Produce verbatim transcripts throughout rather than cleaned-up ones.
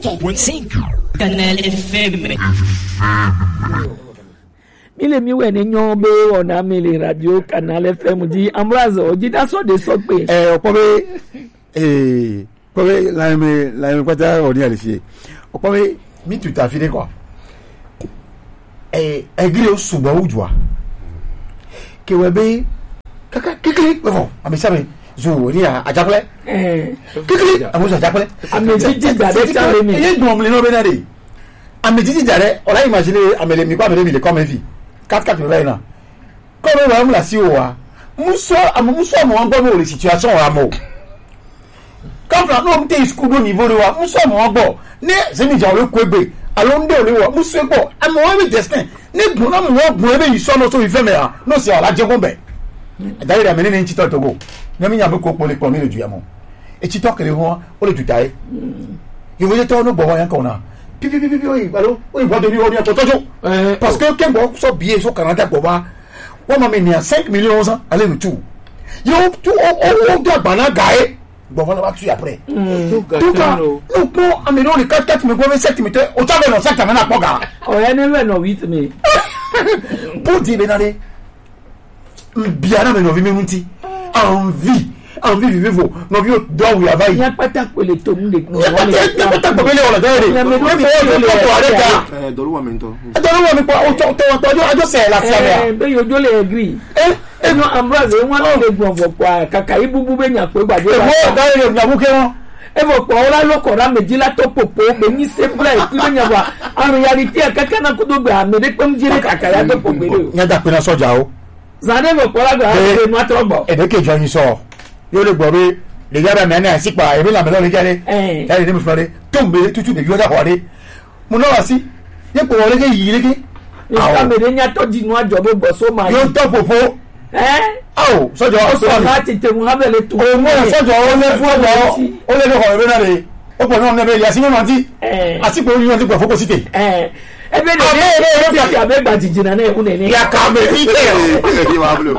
cinq Canal F M. Mile mi we ni nyon be ona mele radio Canal F M di Ambroise Ojida so de so pe. Eh opo be eh ko be la me la me pata oni ale fie. Opo be mi tout à fait quoi. Eh egre o suba ujwa. Ke we be kaka kekele bon amesabe zo ri ajaple Eh kekele amoso ajaple ameji jare tare mi. E gbon mi no be na de. Ameji jare ola imagine amele mi kwa amele mi le come vie. quatre quatre là na comme on va la si wa muso amuso mo ngbo mo le situation wa mo quand on no mte school do niveau le wa muso mo ngbo ne se mi ja le kwegbe alo ndo le wa muso gbo amo wa mi destin ne gbo na mo gbo ebe iso no so ife me ha no se ala je gombe dai da me ne nchi to togo ne mi nya be ko pole pole le du amo e chi to kele ho o le tutae yo wo je to no gbo wa yan ko na pipi pipi pipi oyi balo oyi bodo ni oni atotojo parce que kengo so bien so Canada go ba wa ma me ni cinq millions ans aller retour yo tu o o do agbana gae go fa na ba tu après tout cas nous pour améliorer les quatre quatre me go sept me o ta be no sept me na poga O ya ne we no huit me. pour dire benade bien na me no vi me munti envie envie vivre no vi do we ava Ya pata ko le to mu le no wa le pata ko le wala dare Ya me do me ko areka eh dolu wa mento dolu wa me ko o to to to ajo se la ti ame Eh be yo jo le agree. Eh e no Ambroise won le gbon fo kwa kaka ibubu be nya pe gbade wa. wo dare le nya buke won E fo po ora lo ko ra meji la to popo be ni se bla e ku nya wa. En reality kaka na ku do gbe amede pe mjire kaka ya to popo le. nya da pe na soja o Zane fo po la gba e no atrobo. e de ke jo yin so yo le gbo be le yara me na si pa e be la me lo le jare Eh. ya le mi fare tombe tutu de yo da hore mo no wa si ye po le ke yi le ke Ika mere nya to di no ajo bo so ma. yo to popo Eh? aw soja o So so na ti te mu ha be le tu. o mo soja o le fu o o le ko be na le o po no ne be ya si mo anti Eh. asi po yo ti gbo foko site Eh. Ebe ne ne ne ya be gba jijina na e hu ne ne. ya ka me fi ke e wa blo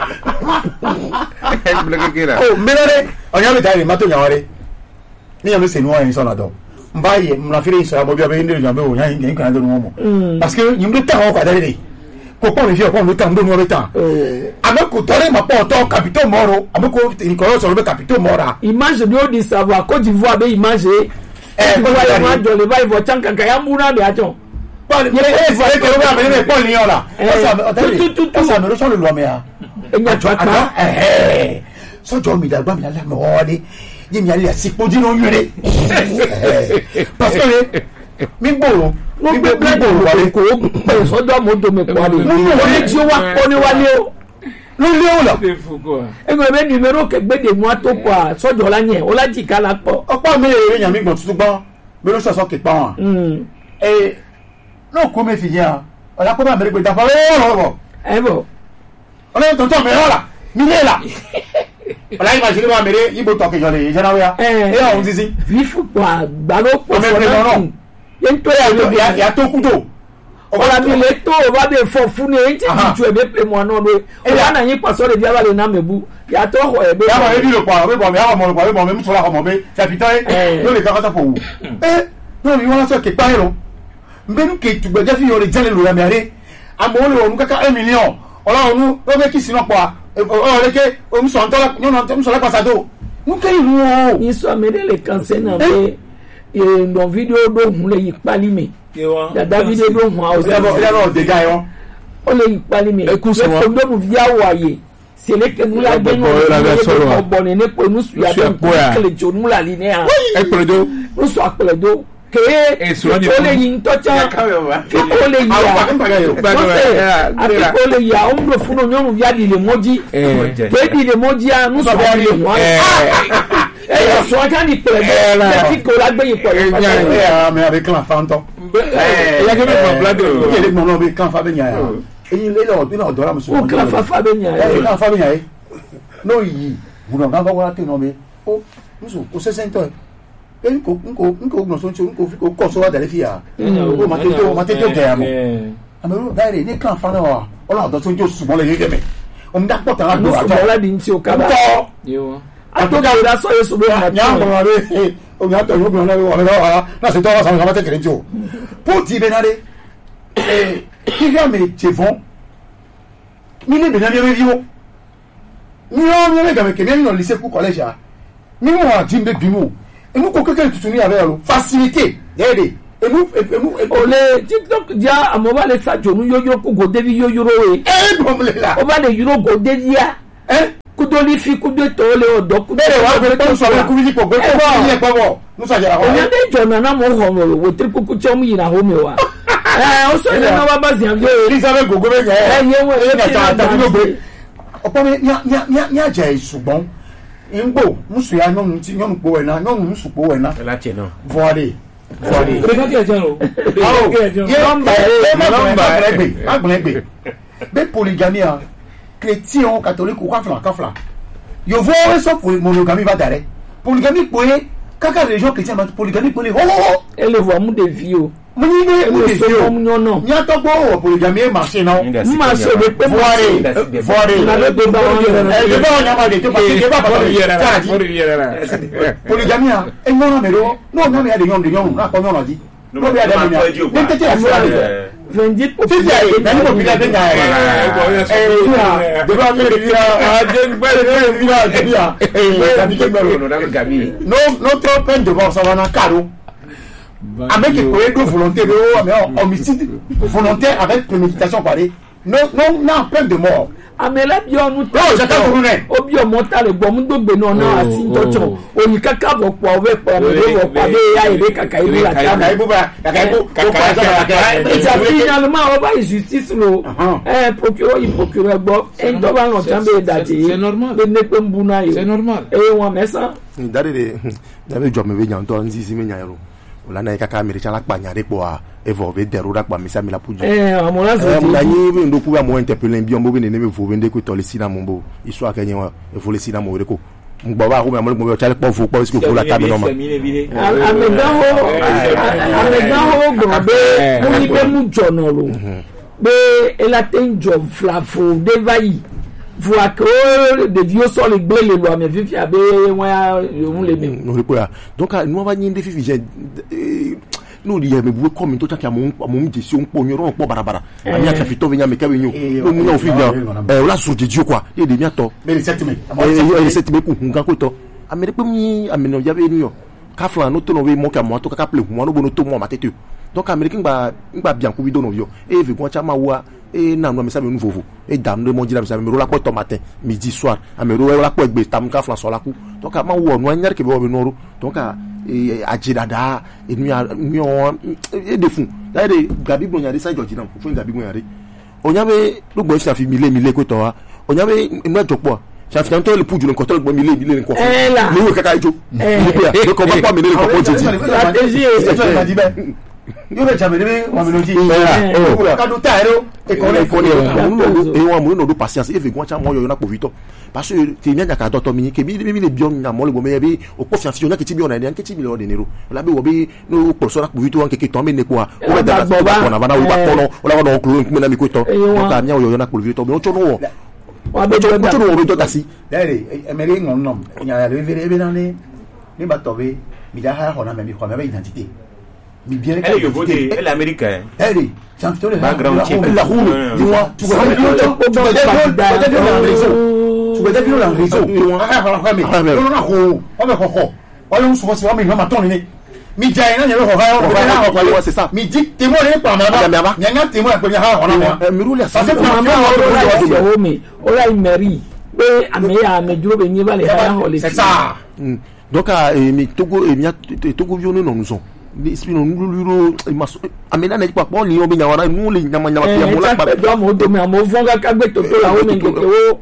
e blo ke kera o melere onya me dai ma to nya wore ni ya me se no yin so na do mbaye mna fire so abo bia be ndere nya be o nya yin kan do no mo parce que yim do ta o ka dare ko ko mi fi o ko mi ta ndo no be ta ame ko tore ma po to capitaine moro ame ko ni ko so be capitaine mora Image de di savoir Côte d'Ivoire be image. Eh, Ko wa ma jo le vai vo chanka ka ya muna be ajo. pa ni e fa e ko ba me ne po ni ola o sa o sa no so le lo me ha Enya twata. eh so jo mi da gba mi la me wo de yi mi ale asipo di no yure parce que mi gboro No mi gbe gboro blood wale ko pe so do mo do me kwa le. no O le ti o wa ko ni wale o. no le ola Ego be numero ke gbe de mu ato kwa so jo la yen o la ji kala po. opa mi le yan mi gbon tutu gbon mi lo so so ke pa won Mm. eh no ko me fi yan ola ko ba me gbe da fa o o Eh bo. ola to to me ola mi le la ola ima jiri ba mere ibo to ke jo le je na ya Eh. e o sisi Vifu kwa gbaro po O me so pe na. lọ́rọ̀. Yen to ya lo ya ya to kudo Ola mi le to o ba de fo fun e ti Aha. ju e be pe mo no be. O Eh, ya ya. na yin pa so le dia ba le na mebu. Ya to ho e be. ya ba e bi lo pa we bo me ha mo lo pa we bo me mu so la mo be se fi tan Eh. lo le ka ka ta po wu eh no mi won so ke pa ero mbe nu ke tugbe je fi yo le jale lo ya mi are amo le onu kaka one million ola onu o be kisi no pa o le ke o mu so ntola no no mu so la pasado nu ke ilu o Yin so me le kanse na be e no video do hun le yi pali mi. Da David do hun a o ya bo ya bo de ga yo o le yi pali mi. Eku so ko do mu via waye. Se le ke mu la Ẹ de no gbọ́, ẹ la bẹ sọ̀rọ̀. o bo ni ne po nu su ya Su ya do po ya. kele jo mu la li ne a. e peledo Nu su akele do ke Èso ni o fún. le yin to cha. Ya káwé wa. Fi ko le yi awo pa a. kan pa ga yo Gbádùn Wọ́n ẹ̀, sẹ́ ẹ̀, àti gbéra. kó lè yà ó ń lò fún oyún ìyá di lè mọ́jí. Kéèdì lè mọ́jí à ń sọ wọ́n lè wọ́n. Ẹ yẹ sọ ọjà ní pẹ̀lẹ́ bẹ́ẹ̀ tí kò lágbé yìí pẹ̀lú Ẹ pẹ̀lú. e ya me ave clan fa nto e ya ke me pa blado o ke le mo no be clan fa be nya ya eyin le lo bi na do ra mu so Ó kìlọ̀ fáfá bẹ́ẹ̀ ni eh àyè. clan fa be nya e no yi bu no ga ba wa te no me o muso o se se nto e nko nko nko no so ncho nko fi ko ko so wa dare fi ya o ma te to ma te to ga ya mo amero ga re ni clan fa na wa o la do so njo su mo le ye me o mi da po tan la do Àmúṣùmọ̀ ajo ọ̀làdì ń tí o kábà. nko Àtọ́jà ìdá sọ yẹn sọ bẹ́ẹ̀ nya àti mo re o nya to yo bi na o na na se to wa sa ma te kere jo po ti be na de eh kiga me chevon mi le be na mi vivo mi o mi le ga me ke mi no lycée ku collège a mi mo a jimbe bi mo e mu ko keke tutu ni ave lo facilité dede e mu e mu o le TikTok dia amo ba le sa jonu yoyo ku go devi yoyo ro e e bo le la o ba le euro go devi ya eh kudoli fi kudo to le odo kudo bere wa be to so ku vi ko be ko ni e pa bo nu sa jara o nya de jona na mo ho mo wo tri ku ku chomu yi na ho me wa eh o so le na wa ba si am yo Elizabeth gogo be ye eh ye wo e na ta ta no be opo me nya nya nya nya je sugbon ngbo musu ya nyonu ti nyonu po we na nyonu musu po we na la che no voile voile re ka ke jaro ye number e number egbe agbon egbe be polygamie chrétien catholique ou kafla kafla yo vo so monogamie va dare polygamie po e kaka religion chrétien ma polygamie po le ho ho ele vo mu de vie mo ni be mo de vie mu nyono nya to gbo polygamie marché non ma se be pe voile voile na le de ba e de ba nya ma de to pa ke ba ba polygamie e no na mero no na me ya de nyon de nyon na ko nyon di no be ya de nyon ni tete ya vendi po ti ya e na ni mo bi da de nya e e de ba me de ya a de ba de de ya de ya e da bi ke gbero no na gabi no no trop peine de voir ça va na caro avec une volonté de homicide volontaire avec préméditation parler non non non peine de mort amela bi onu no jaka furune obi omo ta le gbo mu dogbe na na asin tocho oyi kaka bo po we po me le wo pa de ya ire kaka ire la ta kaka ibu ba kaka ibu kaka kaka et ça finalement on va justice lo eh procureur il procureur gbo en to ba ran tan be dati c'est normal le ne pe mbuna yo c'est normal eh won mesa dare de dare jo me be jan to nzi si me nya ro la na kaka mi chala pa nya de po a evolve dero da pa mi sa mi la pujo eh amola so eh mo nyi bi ndo ku ya mo interpeller bi mo be ne me vo vende ko to le sina mo bo iso akenye wa e vo le sina mo re ko ngbo ba ko me mo mo chala po fo po isko ko la ta mi no ma amedaho amedaho gbo be mo ni be mu jono lo be elaten job flafo de vai voit que de vieux sont les blés les lois mais vivi abe wa on les même no re ko ya donc no ba nyi de fifi je no di me bu ko mi to cha mo mo mi je si on po mi ro po barabara ami afa fito be nya me ka be nyu no mu na ofi ja eh o la so je ju kwa e de mi ato mais le sept mai eh sept mai ku ngan ko to amere pe mi ameno ya be ni yo ka flan no to no we mo ka mo to ka play mo no bo no to mo ma tete donc américain gba gba bien ku bi do no yo e ve ko cha ma wa e na no me sa me nu fofo e dam no mo jira me sa me ro la po to matin midi soir amero we la po egbe tam ka flan so la ku donc ma wo no anyar ke be wo be no ro donc e ajidada e mi mi o e de fun da de gabi gbo yan de sa joji na fun gabi gbo yan re onya be lu gbo sa fi mi le mi le ko to wa onya be inu ajopo sa fi tan to le puju le ko to gbo mi le mi le ko mi wo kaka ijo ni pe ya ko ba pa mi le ko ko jeji stratégie c'est ça m'a dit ben yo le jambe be wa mi no ji ka do ta ero e ko le ko le e wa mo no do patience e fe gwa cha mo yo na po vito parce que ti mi anya ka to mi ke mi mi le bion na mo le bo me be o ko fiance na ke ti bion na ke ti mi lo de nero la be wo be no po so na po vito an ke ke to me ne ko o be da ko na bana o ba ko no o la no klo mi na mi ko to o ka mi yo na po vito be o cho no wa be jo cho no o be to dasi dere e me re ngon no nya le ve be na ne ni ba to be mi da ha ho na me mi ko me be identité mi bien elle est voté elle est américaine elle ça me fait background check la roue dis-moi tu vois tu vas devenir un réseau tu vas devenir un réseau ah ah mais non non non on va quoi on on se voit c'est mais non attends né mi jai na nyelo ho ha ho c'est ça mi dit témoin ne pa ma ba nyanga témoin ko nya ha ho na mi ru le ça c'est ma ma o mi o la imeri be ameya me duro be nyi ba le ha ho le c'est ça donc mi togo e mi togo bio no no so ni spino nuluro maso amena na ipa po ni o mi nyawara nu le nyama nyama pia mo la pa do mo do me mo fonga ka gbe to to la o me ngeke o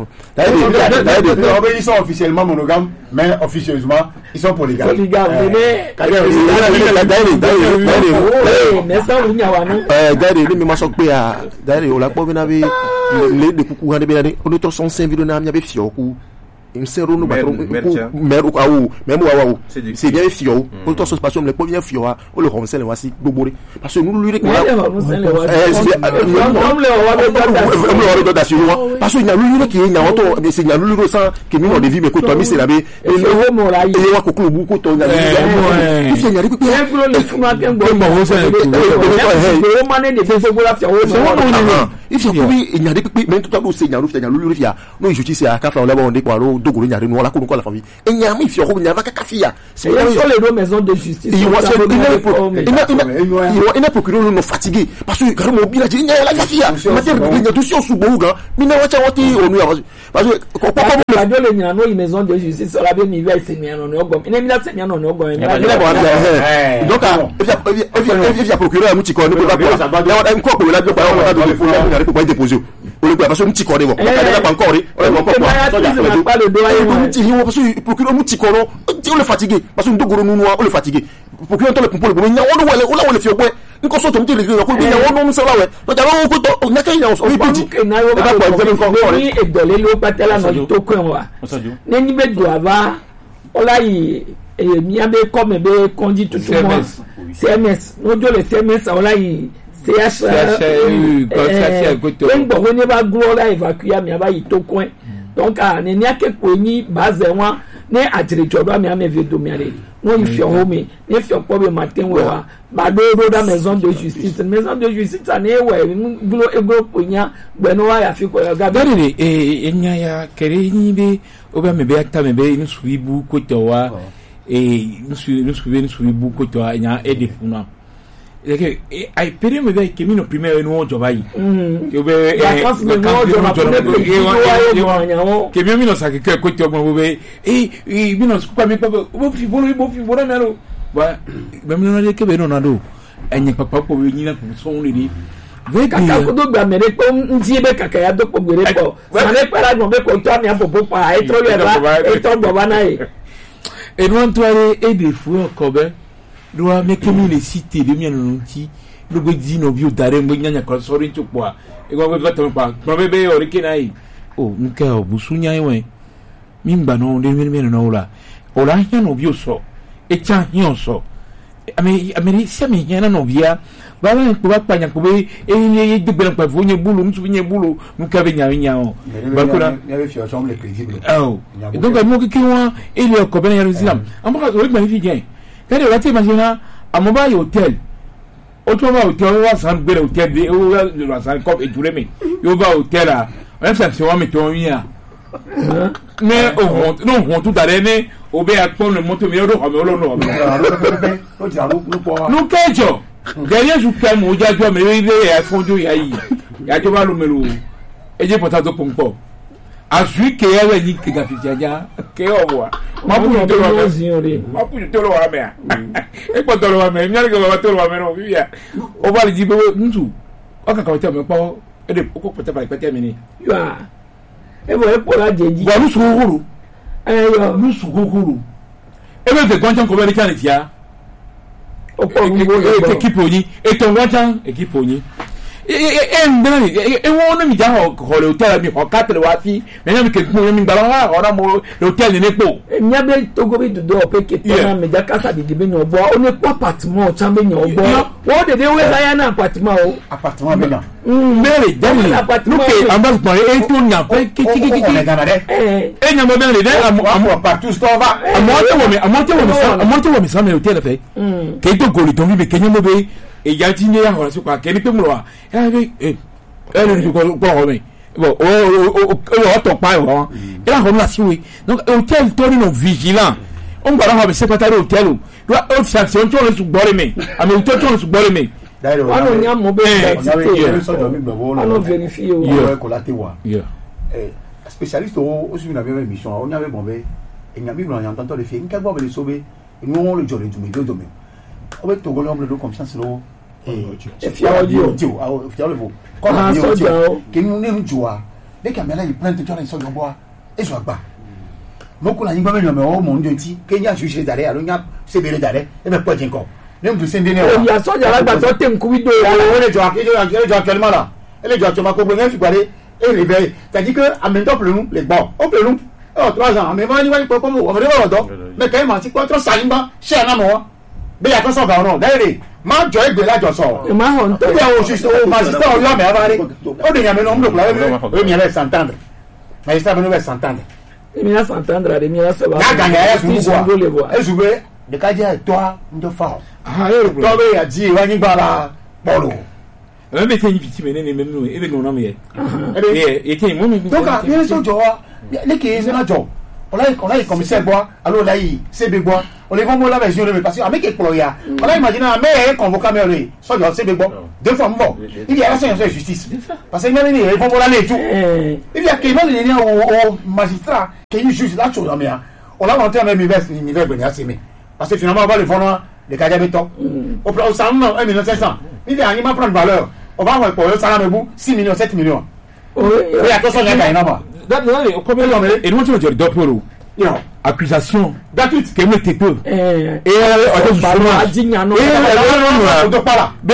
d'ailleurs d'ailleurs ils sont officiellement monogames mais officieusement ils sont polygames polygame mais d'ailleurs d'ailleurs mais ça ou nyawa no eh d'ailleurs ni mi ma so pe a d'ailleurs o la po bi na bi le de kuku ha de bi na de o to son cinq vidéo na mi be fi oku msero no batro Mer- mer ko awu même wa wa C'est du- c'est bien fio pour toi ce passion le premier fio wa o le homsel wa si gbogbo parce que nous lui rek Mais les hommes, c'est les hommes. eh c'est Comme les hommes, parce que il y a lui qui il y a auto mais c'est il y a lui sans que nous on devait mais ko to mi c'est la be et le homme là, il et wa ko ko bu ko to il y a y a un gros le fou matin, bon, bon, bon, c'est le roman de défense pour la faire. il faut que il y a des mais tout à l'heure c'est il y a lui il y a lui il y a no justice à ka fa là on est quoi ro dogoro nya no la ko ko la famille et il y a mi fi ko nya va ka kafia c'est Il y a sur les deux maisons de justice. il y a procureur no fatigué parce que quand mon bila il y a la kafia matin il y a tout sur sous bouga mi na wacha wati onu parce que ko ko La gueule il y a une maison de justice sur la bien il va c'est bien on est au gomme. Il est mis là c'est bien on est au gomme. donc il y a procureur mu ti ko ni ko ba ko ya wa ko ko la jo pa o ta do fo ya ko déposer o le parce que mu ti ko ni bo ka da pa encore o le mo ko pas le doigt. mu ti hiwo parce que procureur mu ti ko no o le fatigué parce que ndogoro nu o le fatigué procureur to le pompo le bo nya o le o la o le fi ogbe nko so to mi ti re ko bi nya o no mu se la we to ja lo ko to na kan ya o bi biji E ba ko je ko ni e dole lo patela no to ko wa. Ne ni be do ava ola yi e mi abe come be konji tutu mo C M S no jo le C M S ola yi C H en bo ni ba gro ola evacuer mi aba yi to coin donc a ne ni akeko ni base wa ne atire jodo mi ame vedo mi ale no if your home ne if your problem matin wa ba do do da maison de justice maison de justice na e wa glo e gro ponya gbe no wa ya fi ko ga Dani e enya ya kere ni be oba me be akta me be ni suibu ko towa e ni suibu ni suibu ni suibu ko towa enya e de funa e ai pere me be ke mi no primaire no ojo bayi ke be ya cause me no ojo na ke mi mi no sa ke ko to mo be e e mi no kwa mi pa bo fi bolo bo fi bolo na lo ba be mi no de ke be no na do enya papa ko we nyina ko so ni kaka ko do gba mere ko nti be kaka ya do ko gbere ko sare para gbon be ko to ami apopo pa e to le ba e to gbo ba na e e no antoare e de fu ko be do a me kemi le cité de mi anu nti lo go di no bi o dare mbo nyanya ko so ri ntupo a e go go to pa mo be be o ri kinai o nke o busunya ewe mi ngba no de mi mi no la o la hia no bi o so e cha hia o so ame ame si ame hia na no bia ba ba ko ba pa nya ko be e ye de gbere pa fo nye bulu ntu nye bulu nka be nya nya o ba ko na il y avait fiation le crédible oh donc mo ki wa e le ko be na islam am ba ko ri ma fi gen ka de lati imagine amoba hotel o to ba hotel wa san gbere hotel de o wa san ko e jure mi yo ba hotel a on fa se wa mi to yin a mais o non on tout dare ne o be a pon le moto mi o ro o lo no no ti aro no po no kejo gẹ́gẹ́ ju kẹ́ mọ̀ ojú ajọ́ mi ilé ẹ̀ fọ́njú ìyá yìí ìyájọ́ bá lómìnira o ẹjẹ́ pọ̀tà tó pọ̀ àṣùí kẹ́yẹ́ rẹ̀ ní kẹ́gà fìdí ajá kẹ́yẹ́ ọ̀wọ́ má bùnú tó lọ́wọ́ mẹ́ má bùnú tó lọ́wọ́ mẹ́ ẹ pọ̀ tó lọ́wọ́ mẹ́ ẹ nyàlẹ́ kẹ́ tó lọ́wọ́ mẹ́ náà bíbí à ó bá lè jí bẹ́ẹ̀ ntù ọkà kàwé tẹ̀ mẹ́ pọ́ ẹ dẹ̀ kó pọ̀tẹ́ bàlẹ̀ pẹ́tẹ́ mi ni. ẹ bọ̀ ẹ pọ̀ la jẹ jí. wà lùsùn kúkúrú lùsùn kúkúrú ẹ bẹ fẹ gọ́njọ́ kọ́ bẹ́ẹ̀ ní kí á lè tíya ekipo yin eto wajan ekipo yin e e ndana ni e won na mi ja ho le hotel mi ho katre wa fi me na mi ke mo mi gbara ha ora mo le hotel ni nepo nya be togo bi dudo pe ke to na me ja kasa de de be nyo bo o ne po apartment cha be nyo bo wo de de we ya na apartment o apartment be na mere dani look ambas pare e to nya ko ki ki ki ki e nya mo be le de amo partout stova amo te wo mi amo te wo mi sa amo te wo mi sa me hotel fe ke to gori to mi be kenye mo be eja ti ni ahora si kwa keni pe mu wa e be e e ni ko ko ho mi bo o o o to pa o e la ho na si we donc hotel to ni no vigilant on gbara ha be secretary hotel do o sa se on to le su gbore mi ami hotel to le su gbore mi wano nya mo be identité so do mi gbo wo wano vérifier o yo ko la te wa yeah eh spécialiste o o su na be mission o nya be bon be e nya bi blo nya tanto le fi nka gbo be le sobe ni won le jore du mi do do mi o be to go lo mo do confiance lo e fi audio audio au fi audio ko na ni audio ke nu ne nju a de ka me la yi plant to la so jo bo a e so agba mo ko la yin gba me me o mo njo ti ke nya su se dare alo nya se bere dare e be po jin ko ne mu se ndene o ya so ja la gba to te nku wi do o le jo akejo akejo actuellement là e le jo to ma ko gbe nfi gbare e le be ta di que en même temps pour nous les bon on peut nous oh trois ans mais moi ni wani poko mo o re oro do me kai ma ti ko tro salimba se na mo be ya to so ga no dere ma jo egbe la jo so e ma hon to be o si so ma si so yo me avare o de nyame no mdo kula e mi ala s'entendre mais ça ne va s'entendre e mi la s'entendre de mi la so ba ga ga ya su bo e su be de ka je to ndo fa ah e to be ya ji wa ni gbara bolu e be te ni fiti me ne me no e be no na me e e e te mo mi donc a bien so jo wa le ke is na jo on a on a commissaire bois alors là il C B bois on les vend moi la version de parce que avec exploya on a imaginé un mais convoquer mais so jo C B bois deux fois bon il y a la séance de justice parce que même il vont là les tout il y a que mal les au magistrat qui est juge là sur la mer on a monté même univers univers ben assez parce que finalement on va le vendre les cadets béton au plan ça un million cinq cents il y a rien à prendre valeur on va voir pour le salaire bout six millions sept millions oui il y a personne qui gagne là that no e ko be lo me e won ti o jori doporo you know accusation gratuite ke me te peu eh e o to balo ajinya no e o do para be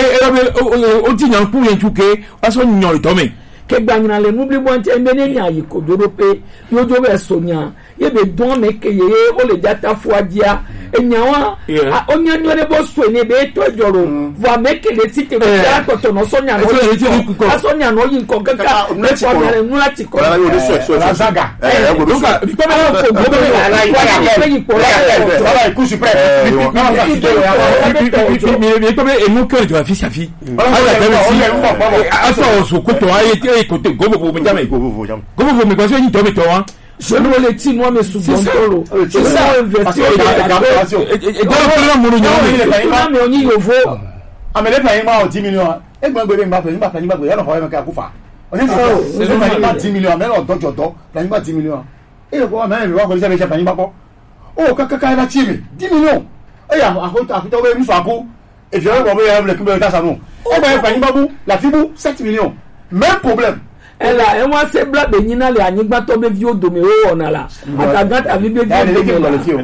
e o ti nyan pu yen chuke aso nyan to me ke gbanyina le nubli bon te mbene nya yi ko do pe yo jo be sonya ye be don me ke ye o le jata fo adia enyawa onya nyore bo so ne be to joro va me ke le site ko ya ko to no sonya no asonya no yin ko kaka ne ko na nu ati ko la yo de so so la saga eh go donc bi ko me ko go be la la yi ko la yi ku suprême non ça fi de ya mi mi ko be e mu ko de fi safi ala ta mi aso so ko to aye te ko te go bo mi jame go bo jam go bo mi ko so yin to mi to wa je ne le ti moi me soubondolo c'est ça investir et donc là mon union mais on y yovo amele paye ma dix millions e gba gbe mba pe mba pe mba gbe ya no ho e ka ku fa o se so so paye ma dix millions amele o dojo do paye ma dix millions e ko amele mi wa ko se be se paye ma po o ka ka ka la ti mi dix millions e ya a ko ta fi to be mi so aku e fi o ko be ya le ku be ta sa no o ba paye ma bu la fi bu sept millions même problème ela e wa se bla be nyina le anyigba to be vi odo me o ona la ataga ta vi be vi odo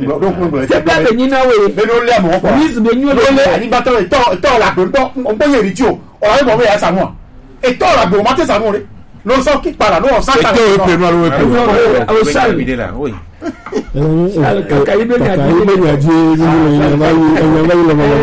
me se bla be nyina we be no le amo ko mis be nyu le anyigba to to to la gbe to o gbe yeri ti o o la bo be ya samu e to la gbe o ma te samu re no so ki para no sa ta e to e pe no e pe o sa bi de la oui kaka ibe ni aji ibe ni aji ni ni na ni na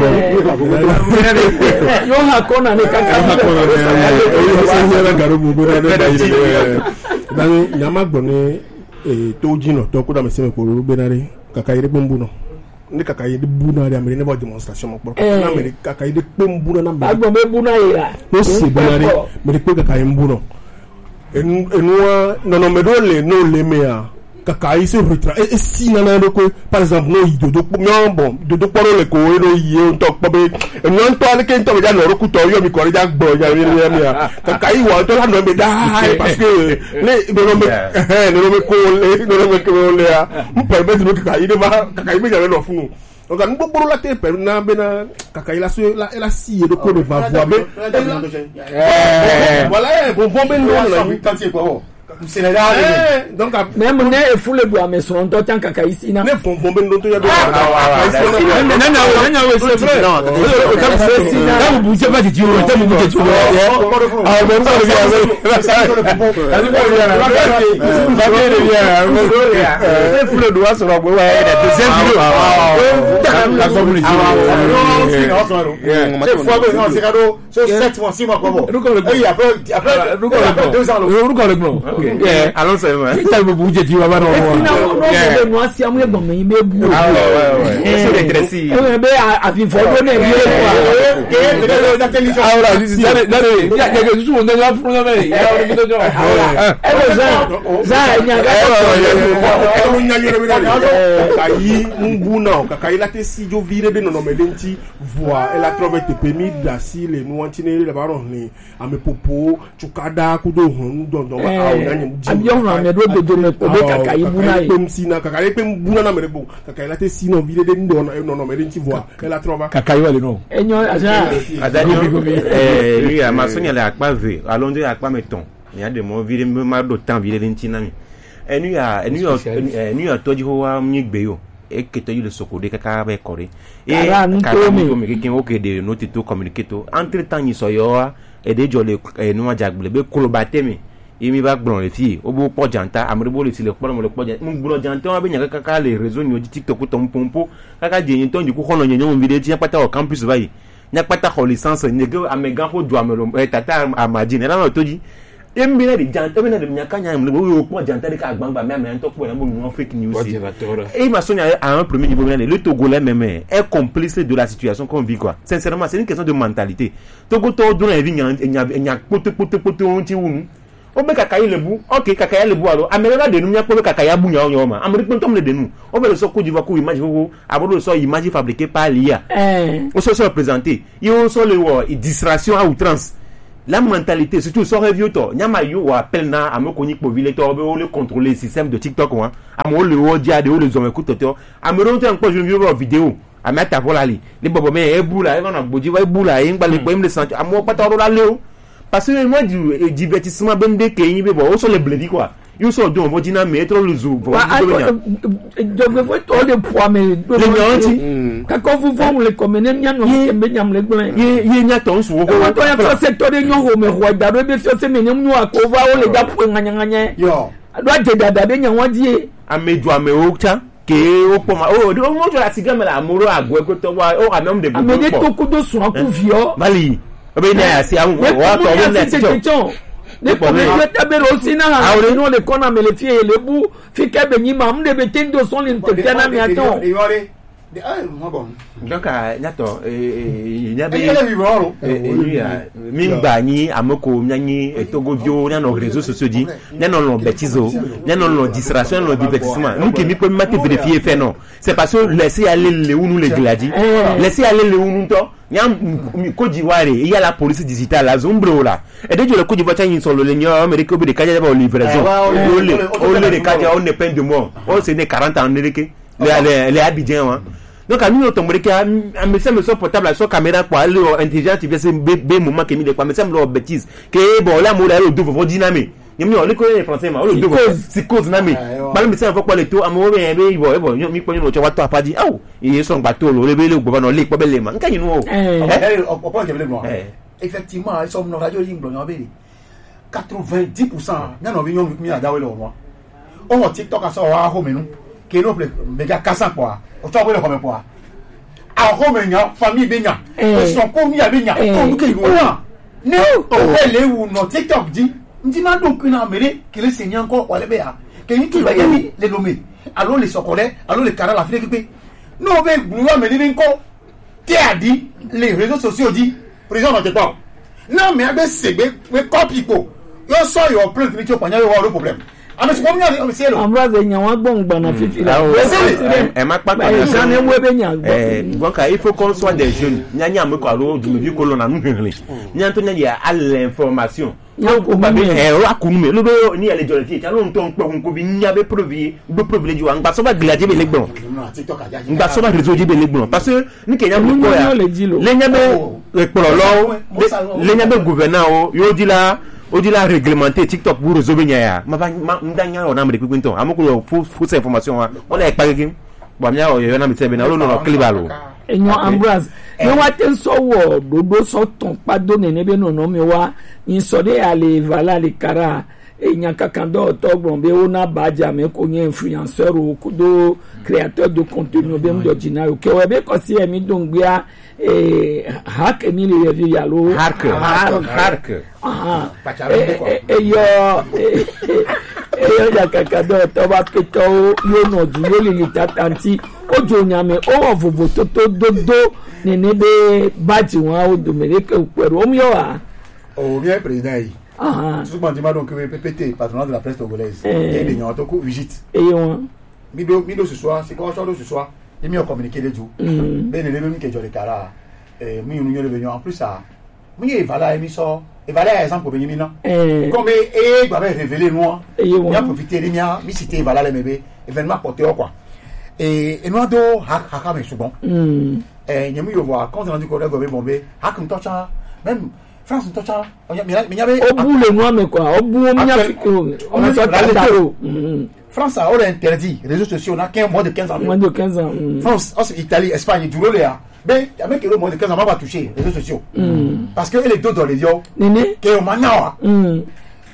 ni yo ha kona ne kaka ha kona ne se ni na garo bu bu na na ni nyama gboni e to jino to ko da me se me ko ru be na re kaka ire pembu no ni kaka ire bu na re amere ne bo demonstration mo por na amere kaka ire pembu na na agbo me bu na ira no se bu na re me ko kaka ire bu no en enwa no no me do le no le me ya kaka ise retra e si na na ko par exemple no yi dodo mi bon dodo poro le ko e no yi o to po be enu on to ale ke nto ja no roku to yo mi ko ja gbo ja mi mi ya kaka yi wa to la no me da parce que le no me eh no me ko le no me ko le ya mo permettre no kaka yi de ba kaka yi me ja no funu donc an gbogbo la te per na be na kaka yi la so la la si e do ko de va voir be voilà bon bon ben no la Sénégal donc même ne e fule do ameson to tan kaka isina ne fon fon ben don to ya do na na na na we c'est vrai non o ta c'est na bu je pas ti o ta bu je tu ah bon ça bien ça le popo ça le bien ça le bien ne fule do aso ro wa e da deuxième vidéo la communauté c'est fois que non c'est cadeau c'est sept mois six mois quoi bon et après après deux ans le blanc yeah allons c'est vrai il t'a beaucoup de tu vas voir non non moi si amu bon mais be bu ah ouais ouais c'est des crécis e be a fi fodo ne bi quoi ahora si dale dale ya ya que su onda la fruna me ya ahora que yo ahora eh za za nya ga ko nya yoro mi kayi mbuna kayi la te si jo vire be no no medenti voix elle a trouvé te permis d'assis les nous antiner le baron ni ame popo chukada kudo hon don don abiyo na me do do me ko be kaka ibuna yi pem sina kaka yi pem buna na me bo kaka la te sino vide de ndo no no me rinti voix elle a trouvé kaka yi wale no enyo aja adanyo eh lui a masonya la akpa ve alonde akpa meton il y a des mots vide me ma do temps vide rinti na mi enu ya enu ya enu ya toji ho wa mnyigbe yo e keto yi le sokode kaka be kore e kaka mo me kekin o ke de noti to communicator entre temps yi so yo e de jole e no ajagble be kolo batemi imi ba gbron le fi o bo po janta amre bo le ti le po mo le po janta mu gbron janta wa be nya kaka le réseau ni o TikTok to mpompo kaka je yin to nji ku hono nyenye mo video ti pata o campus ba yi nya pata ko licence ni ge amega ko do amelo tata amadi na na to ji embi na di janta be na de nya kanya mo le po janta de ka gbangba me me to po na mo no fake news et ma sonia à un premier niveau le Togolais même est complice de la situation qu'on vit quoi sincèrement c'est une question de mentalité Togo to do na vi nya nya poto poto poto on ti wunu o be kakaya lebu okay kakaya lebu alo amela de nu nya ko be kakaya bu nya o ma amri pon tom le de nu o be le so ko diva ko image ko abodo so image fabriquée par l'I A eh o so so présenter yo so le wo distraction à outrance la mentalité surtout so review to nyama yo wa appel na amoko ni po vile to be o le contrôler le système de TikTok wa amo le o dia de o le zo me kuto to amero to nko je vidéo vidéo amata vola li le bobo me e bula e na gboji wa e bula e ngba le po im le santi amo pata ro la le o parce que moi du divertissement ben de ke yin be bo o so le bledi quoi yo so don mo dina me trop le zoo bon je veux voir tout de poids mais le nyanti quand vous vous le commener nyam nyam nyam le gben ye ye nya ton so ko to ya so secteur de nyon ho me roi da do be so se me nyam nyu akova o le da po nganya nganya yo do je dada de nyan wadie amedu ame o cha ke o po ma o do mo jo la tiga me la amoro agwe ko to wa o anom de budo amede to ko do so aku vio mali obe na asi awu wa to o le tijo ne ko me yeta be ro sina ha no le kona me le fie le bu fi ke be nyima m de be tendo son le te piana mi aton de ah mo bon donc a nyato eh nya be mi ngba ni amoko nyanyi etogo bio nya no réseaux sociaux di nya no lo bêtiso nya no lo distraction no divertissement nous qui mi peut mate vérifier fait non c'est parce que laisser aller le ou nous les gladi laisser aller le ou nous to nyam Côte d'Ivoire il y a la police digitale la zombro là et de le Côte d'Ivoire tient sur le ligne américain de kaja ba livraison on le on le kaja on ne peine de mort on c'est né quarante ans américain les les Abidjan hein donc à nous tomber que un médecin me sort portable sur caméra pour aller intelligence tu sais be moment que mi de quoi mais ça me lo bêtise que bon là mo là le deux vont dynamique ni mi o le ko le français ma o le deux c'est cause na mi ba le médecin faut pas le to amo be be bo bo mi ko ni no wa to apadi aw iye so ngba to lo le be le gbo na le po be le ma nkan yin o o po je be le mo effectivement ils sont no radio yin gbo be quatre-vingt-dix pour cent na no bi yon mi ada we lo mo o mo TikTok aso wa ho menu ke no ple mega kasan po o to we le ko me po a ho me nya famille be nya o so ko mi abi nya o mu ke iwo na ne o le wu no TikTok di ndi ma donc une améré que les seigneurs encore wale be ya que ni ki ba yami les nommés allons les socolais allons les carrés la fille que non be glu améré nko ti adi les réseaux sociaux dit président non pas non mais abe segbe we copy ko yo so your plan ni to panya yo wa problème ame so mi o se lo ambraze nya wa gbongba na fifi la e ma pa pa ça ne mo be nya eh donc il faut qu'on soit des jeunes nya nya me ko alo du me vi ko lo na nu henle nya to nya ya à l'information no ko ba be e o akunu me lo be ni ele jore ti ta lo nto npo ko bi nya be provi be privilege wa ngba so ba gladi be legbon ngba so ba réseau di be legbon parce que ni ke nya mo ko ya le nya be e poro lo le nya be gouverneur o yo di la o di la réglementer TikTok pour réseau be nya ya ma ba ndanya o na me de kwinton amoko fo fo information wa o le pa gege bo nya o yo na me tebe na lo no klibalo enyo Ambrose ni wa ten so wo dodo so ton pa do ne be no no mi wa in so de ale vala le kara enya kakando to gbon be ona baja me ko yen influenceur o kudo créateur de contenu be mdo jina o ke we be ko si emi don gbia eh hack emi le vi yalo hack hack ah e yo e yo ya kakando to ba peto yo no du yo le tatanti ojo nyame o vovo to to dodo ne ne be baji won o do mere ke peru o mi yo wa o bien président yi ah souvent dit donc P P T patronat de la presse togolaise et des gens to ko visite et yo mi do mi do ce soir c'est quoi ça do ce soir et mi a communiqué les jours ben le même que je le kara eh mi ñu le venu en plus ça mi e vala mi so e vala exemple be mi na comme e gba be révéler moi il a profité de mia mi cité vala le mebe événement porté quoi et et nous do hak haka me souvent eh nyami yo voir quand on dit qu'on a gobé bombé hak on touch même France on touch on y a au bout le moi mais quoi au bout on y a on a ça France a interdit les réseaux sociaux on a quinze moins de quinze ans moins de quinze ans France Italie Espagne du là ben avec le moins de quinze ans on va toucher les réseaux sociaux parce que les deux dans les yeux néné que on manawa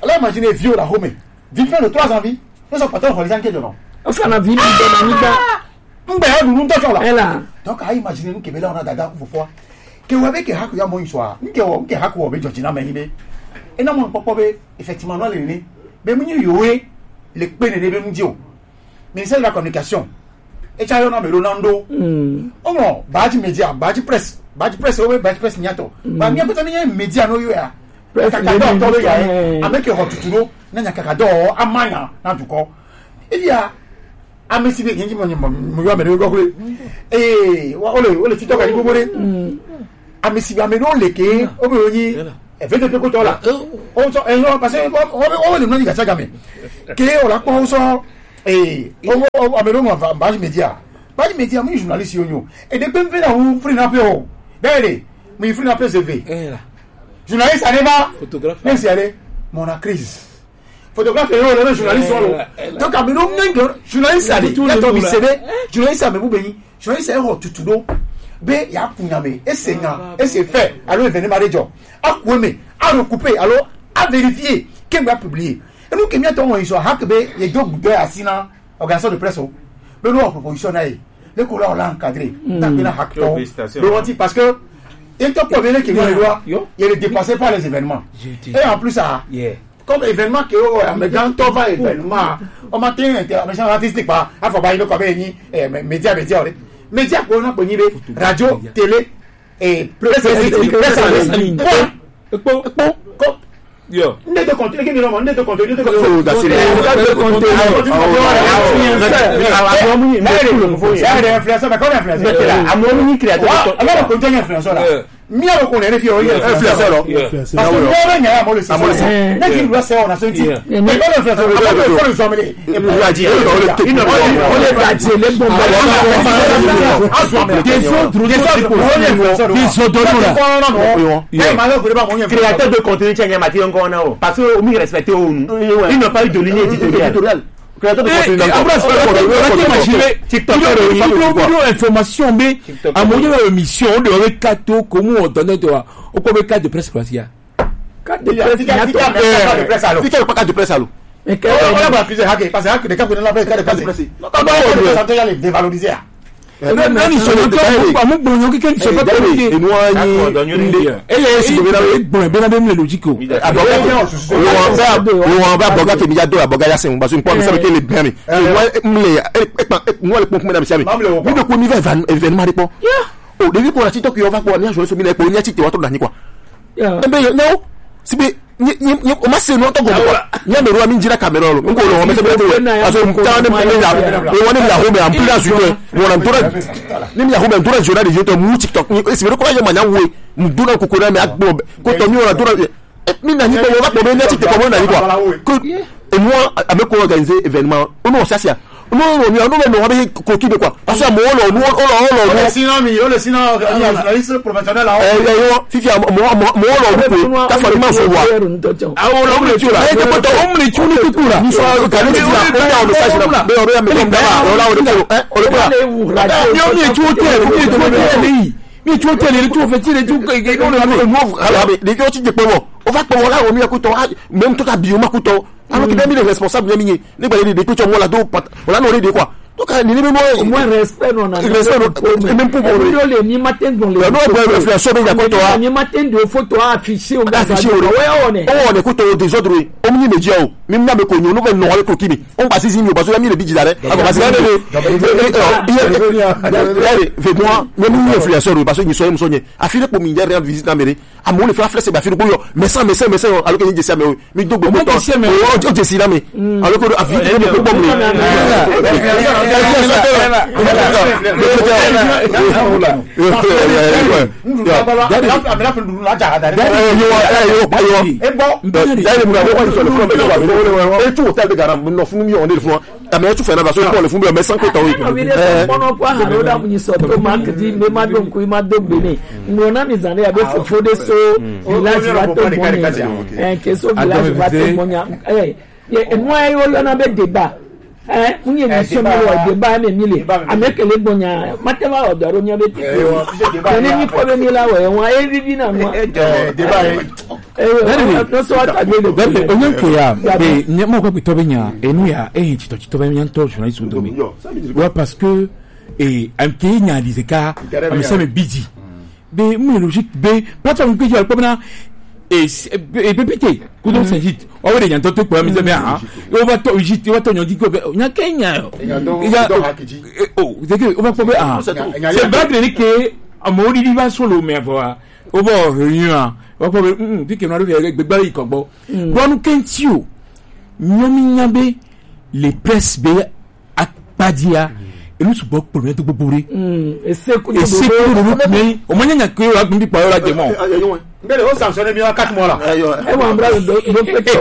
alors imaginez vieux la home vivant de trois ans vie nous sommes pas dans les gens qui non o fana vi ni de na ni ba ngbe ya dunu to la ela donc a imaginer nous que bela on a dada fo fo que wa be que haku ya mo inswa nke wo nke haku wo be joji na meni be e na mo popo be effectivement no le ni be mu ni yowe le pe ne be mu di o ministère de la communication e cha yo na me Ronaldo mm o mo baji media baji press baji press o be baji press nyato ba mi apeto ni media no yo ya kakado to be ya e ameke hotuturo na nya kakado amanya na duko e ya amesi be ngi mo mo yo me go ko eh wa ole ole ti to ka ni gbogbo re amesi be ameno leke o be oyin e fe te ko to la o so e yo parce o o le no ni ga saga me ke o la ko so eh o ameno mo va ba media ba media mo journaliste yo yo e de pe na hu free na pe o bele mi free na pe se ve journaliste arriva photographe mais aller mon crise photographe yo le journaliste solo donc ameno ngi journaliste ali la to bi sebe journaliste amebu beni journaliste ho tutudo be ya kunyame esenya ese fait alors événement rejo akweme a recouper alors a vérifier que va publier et nous que mi ato won iso hakbe ye job de asina organisation de presse be no proposition na e le ko la encadrer dans la hakto le wanti parce que et to problème que le droit il est dépassé par les événements et en plus ça comme événement que oh mais quand on va événement on matin intervention artistique pas à faut ba ino ko be ni média média média ko na ko ni radio télé et presse en ligne po po yo ndé de contenu que mi no ndé de contenu de contenu de contenu ça de influenceur mais comment influenceur là amour ni créateur alors contenu influenceur là mi a reconnaître fi o influenceur là parce que moi nya ya mo le c'est na ki doit faire on a senti mais quand influenceur il faut le sommer et pour la dire il ne on les va dire les bombes des autres des autres des autres créateur de contenu tient matière encore na o parce que o mi respecter o il n'a pas eu de ligne éditoriale créateur de contenu TikTok information mais à mon émission on devrait cato comment on donne toi au comme cas de presse classique cadre de presse alors si pas cadre de presse alors mais que on va plusieurs hacker parce que des cas qu'on a pas cadre de presse ça doit les dévaloriser non non so ko ko mo bonyo ki ken so ko ni enu ani e le si bon be na be mi logique o aboga o ba o ba aboga ke mi ja do aboga ya sen ba so npo mi se ke le bien mi mo le mo le pon fun mi na mi se mi mi do ko ni événement re po o de bi ko la TikTok yo va ko ni aso so mi le po ni TikTok wa to na ni kwa e be no si be ni ni o ma se no to go ko ni me ro mi njira camera lo nko lo me se be aso ta ne me ya o woni la ho me am plus sur mo na ntura ni mi ya ho me ntura jona de jeto mu TikTok ni e se be ko ya ma nya we mu duna ko ko na me agbo ko to mi o na dura mi na ni ko wa ko me ni TikTok ko na ni kwa ko et moi avec ko organiser événement o no sasia no no mi no me no be ko ki be kwa aso mo lo no o lo no sinon mi o le sinon journaliste professionnel là eh yo fifi mo mo lo ko ta fa ma so wa ah o lo le chura e ko to o mle chuni kukura ni so ka ni ti la ko ya o message na be o ya me ko da o la o de eh o le ba yo mi chuti mi chuti ni mi chuti ni tu fe ti le tu ke no le mo ala be de ko ti je pe mo o fa pe mo la o mi ko to même to ka bi o ma ko to alors que bien les responsables bien mis les balais des petits on la do on la n'aurait de quoi donc ni ni au moins respect non respect et même pour on les ni matin dans les non non inflation bien quoi toi ni matin de photo affiché au affiché ouais on est on est côté des autres on ni média o même na me ko no no no ko kimi on passe ici parce que mi le bidji dare on passe allez fait moi même ni influenceur parce que ni so so ni afile pour mi derrière visite na mere amon le faire flex ba fi ko yo mais ça mais ça mais ça alors que ni je sais mais mi do go moto o je sais là mais alors que afile ni ko bon eh munye ni so mi wo de ba me mi le amekele gbonya matema odoro nya be ti ko ni ni ko be mi la wo e won e bibi na mo de ba no so ata de de bebe onye nke ya be nye mo ko pito be nya enu ya eh chito chito be nya nto journalist do mi wa parce que eh am ke nya di zeka am se me biji be mu logique be patron ko je ko na et et pépité ku don s'agit o we nya nto to ko mi se me ha o va to jiti o to nya di ko be nya kenya ya oh c'est que o va ko be ah c'est bad ni ke amori di va solo me va o bo rien o ko be mm di ke no ro gbegba ikogbo bonu kenti o nyomi nyabe les presse be apadia e lu subo problème to gbogbo mm e se ku e se ku ro ni o mo nya ke wa gbi pa ora je mo mbele o sanctionner mi quatre mois là e mo ambra do do peto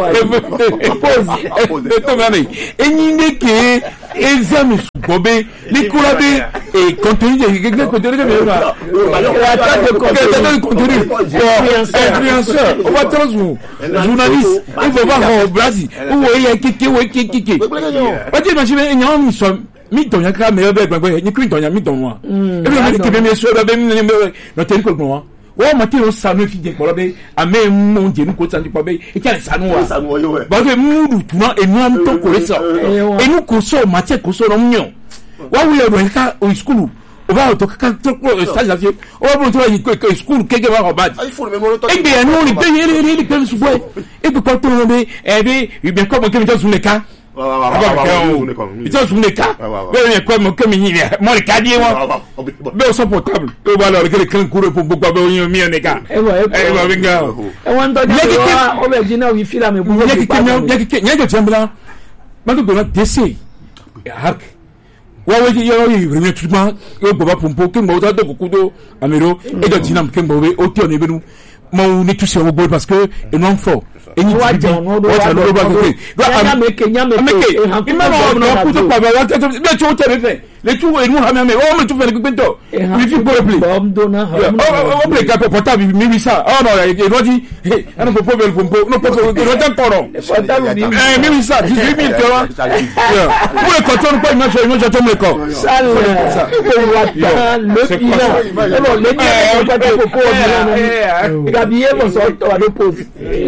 pose to mami enyi ndeke exam subo be ni kura be e contenu de quelque contenu que me va la tête de contenu contenu influenceur on va transou journaliste il faut voir au Brésil où il y a kiki ou kiki o ti ma se be nyawo mi so mi don ya ka me be gbagbe ni kri don ya mi don wa e be mi ke be mi so be mi no ten ko mo wa ma ti o sanu fi je polo be ame mo je nu ko san ti po be e ka sanu wa ba ke mu du tuma e nu am to ko so e nu ko so ma te ko so no nyo wa wi e ka o school o va to ka to ko sa ja o bo to yi ko school ke ke wa ko bad e be nu ri be ye ri ri pe su boy e ko to no be e be i be ko mo ke mi to su le ka ìjọsìn lè ká bẹ́ẹ̀ ni ẹ̀kọ́ ẹ̀mọ́ kẹ́mi yìí rẹ̀ mọ́rì ká díẹ̀ wọn bẹ́ẹ̀ sọ portable tó bá lọ rẹ̀ kẹ́lẹ́ kúrò fún gbogbo abẹ́ oyin mi ẹ̀ nìkan ẹ̀ wọ́n mi gan. ẹ wọ́n ń tọ́jú ẹ̀ wọ́n bẹ̀ jí náà wí fílà mi búrọ́ bí pàtó. yẹ kíkẹ́ yẹ kíkẹ́ jẹ́nbila mọ́tò gbọ́dọ̀ dẹ́sẹ̀ hark wọ́n wọ́n yẹ yẹ ìrìnà tuntun yóò gbọ́ bá pòǹpò kí n gbọ́ tó kókó tó àmìrò ẹ̀jọ̀ jìnnà kí n gbọ́ ó tí ò ní ibinu mọ́ ní túnṣe ọgbọ́ parce que ẹ̀ náà ń fọ̀ ẹ̀yin ti bi wọ́n ló bá gbé nyameke nyameke ìmọ̀ ọ̀nà ọkùnrin pàbẹ wọ́n tẹ́tọ́ bẹ́ẹ̀ tí ó tẹ̀lé fẹ́ lẹ́tú inú hàmì hàmì wọ́n mi tún fẹ́ gbé tọ̀ mi fi gbọ́ play ó play ká pọ̀tà mi mi wisa ọ̀nà ìrọ́jì ẹnu pọ̀pọ̀ bẹ̀rẹ̀ pọ̀pọ̀ ní pọ̀pọ̀ ìrọ́jì tọ̀rọ̀ ẹ̀ mi wisa ti fi mi tẹ̀ wá mo lè kọ́ tó ń pẹ́ ìmọ̀ṣọ́ ìmọ̀ṣọ́ tó mo lè kọ́. sálẹ̀ kò wá tán lóbi náà ẹ bọ̀ lẹ́ni ẹ̀ ẹ̀ pọ̀pọ̀ ọ̀dọ́ gàbí yé mọ̀ sọ́ tọ́ àdó pòsì.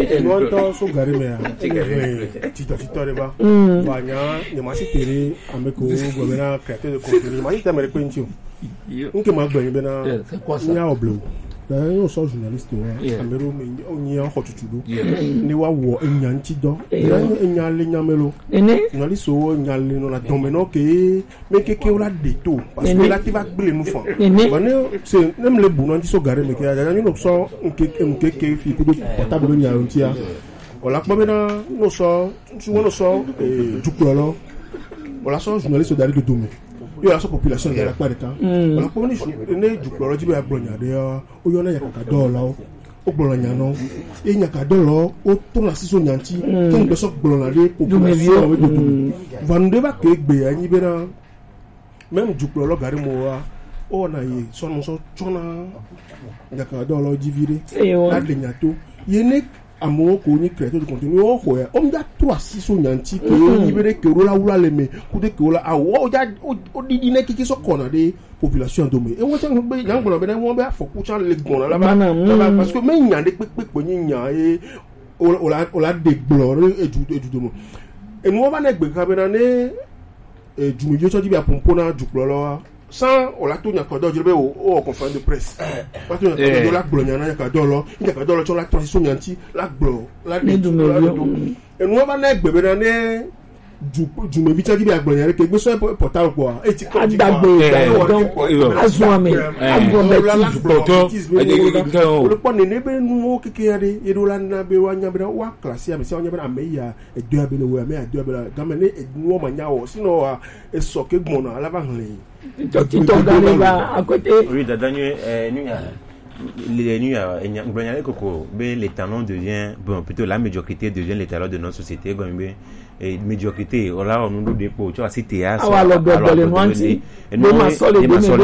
Tɔ so gari mɛ yan titɔ titɔ de ba wa nya ɲamasi tere an bɛ ko gɔbɛna kɛrɛtɛ de kɔntini ɲamasi tɛ mɛrɛ ko n ti o n kɛ ma gbɛn bɛ na n y'a bila o n y'o sɔn journaliste wa an bɛ n y'a fɔ tutu do ni wa wɔ n ɲa n ti dɔn n ɲa le ɲamelo journaliste o ɲa le nɔ la dɔn mɛ n'o ke mɛ ke ke o la de to parce que la ti ba gbele nu fan wa ne se ne mi le bu na n ti so gari mɛ kɛ a yɛrɛ n y'o sɔn n ke n ke ke fi ko do portable ɲa n ti ya. Wala kpɔmi na n'o sɔ n'o sɔ dukɔlɔ wala sɔ journaliste dari de dome i wala sɔ population yɛrɛ kpa de kan wala kpɔmi ni ne dukɔlɔ jibe ya gblɔ nya de ya o yɔ ne yaka dɔw la o gblɔ nya nɔ e nyaka dɔw la o tɔn la siso nyanti ke n gbɛsɔ gblɔ la de population wa de dome vanu de ba ke gbe ya nyi be na même dukɔlɔ gari mo wa o na ye sɔnmusɔ tsɔna nyaka dɔw la o jivi de la de nyato ye ne. Amour qu'on y crée de contenu au foyer on a trois six sous nyanti que libéré que rola oula les mais coudé que rola ah oh ya au dîner qui sont qu'on a des populations domées et on tient que ben y'en qu'on a ben on va faut coucher les gons là-bas parce que mais il y a des pic pic il y a et on a on a des blancs et tout et tout monde et nous on va n'être ben kabinane et du milieu ça dit bien pompona du blanc sans on la tourne à cordon je vais au au conférence de presse parce que de la blanc na ka dolo il ka dolo sur la transition nyanti la blanc la et nous on va n'être bébé dans les du du me vite dit bien blanc que gbe so portable quoi et ti ko di quoi azuame azuame poto le pon ne be nu keke ade e do la na be wa nya be wa classe ya me se nya be na me ya e do abe le we me ya do abe la gamene e nu o ma nya wo sino e so ke gbon na ala ba hlen tito gani ba à côté oui dadanye euh nous les nuits à Koko, les talents devient bon plutôt la médiocrité devient les talents de notre société comme et médiocrité là on nous dépôt tu vois c'était à alors le noanti nous ma sole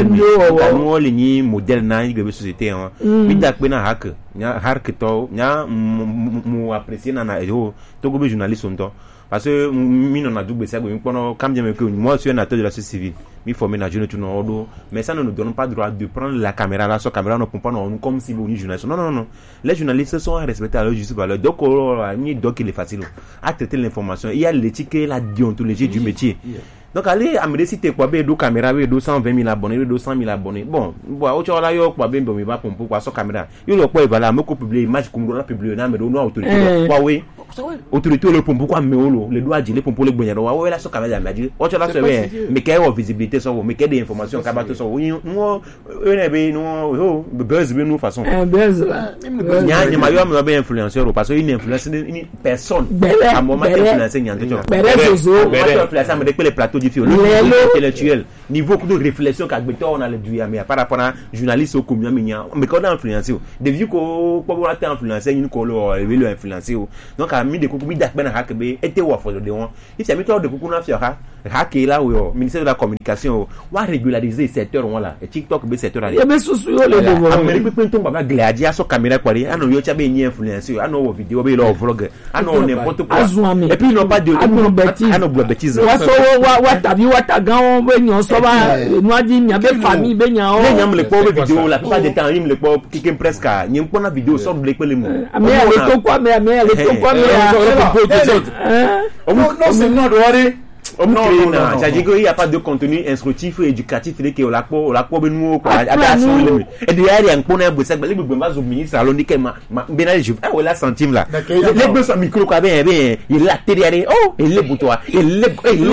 de nous les ni modèle na une société hein mais dak na hack nya hark to nya mu apprécier na na yo to go journaliste on to parce que mi non a double ça mi pendant quand bien que moi je suis un acteur de la société civile mi formé na jeune tout non mais ça ne nous donne pas droit de prendre la caméra là sur caméra non pas non comme si vous ni journaliste non non non les journalistes sont respectés à leur juste valeur donc ni donc il est facile à traiter l'information il y a l'éthique et la déontologie du métier. Donc allez amener si t'es quoi ben deux caméras ben deux cent vingt mille abonnés deux cent mille abonnés bon bon autre là yo quoi ben bon il va pour pourquoi sur caméra yo le quoi voilà me ko publier image comme on a publié na mais non autorité quoi oui autorité le pour pourquoi mais le doit dire pour pour le bonheur ouais ouais là sur caméra m'a dit autre là c'est bien mais quelle visibilité sur mais quelle des informations cabato sur oui moi on ben non buzz ben nous façon buzz nya nya ma yo me ben influenceur parce que une influence une personne à moment influencer nya tout influencer me les plateaux intellectuel niveau de réflexion qu'agbeto on a le duya mais par rapport à journaliste au commun mais quand on a influencé de vu ko ko on a influencé une ko le influencer donc a mis de coucou dak ben hakbe était wa fo de on il s'est mis de coucou na fiora hacké là au ministère de la communication wa régulariser secteur on là et TikTok be secteur là il be susu yo le devoir mais pe pe ton baba gladia so caméra quoi ano yo cha be ni influencer ano wo vidéo be lo vlog ano n'importe quoi et puis non pas de ano bêtise wa wa tabi wa tagan be nyon so ba no adi nya be famille be nya o nya me le po vidéo la plupart des temps il me le po qui presque ni po na vidéo so ble le mo mais ale to quoi mais mais ale to quoi mais non non c'est non doire non non ça dit qu'il y a pas de contenu instructif et éducatif et que la po la po be nous quoi et derrière il y a un po na bo ça le bo ba zo ministre salon di ma benal je ah voilà centime là les deux cents micro quoi ben ben il la derrière oh il le boutoir il le il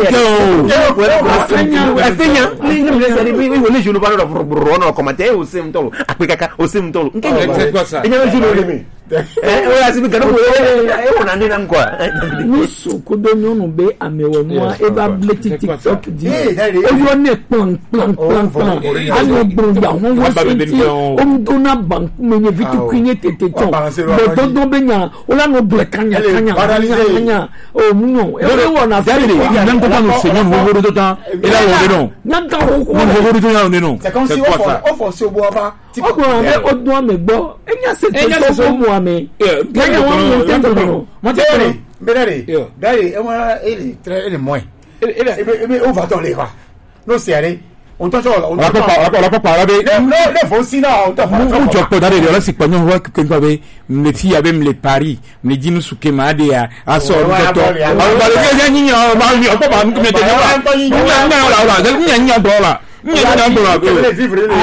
le les jeunes parlent de commentaire au sim tolo akeka au sim tolo c'est quoi ça et les jeunes eh voilà c'est que on on andi nam quoi ni so ko do nyonu be amewo no e ba bleti TikTok di o yo ne pon pon pon pon anu bro ya won wo senti o mdona bank me ne vitu kwinye tete ton do do be nya o la no ble kanya kanya kanya o no e wo na fere nan ko pano se nyon wo do ta e la wo no nan ka wo ko wo do ya no c'est comme si on on se boit pas o ko ame o do ame gbo enya se so mo ame ganya won mo tento no mo tento benare dai e ma ele tre ele moi ele ele o va dans les rats no sere on to so on la papa la papa la be no le fo si na on to fa mu jo ko dare la si panyo wa ke ko be me fi abe me paris me dinu suke ma de ya aso to to a ba le ke nyi nya ba mi o papa me de ba na na la la de nya nya do la nya nya do la le vivre le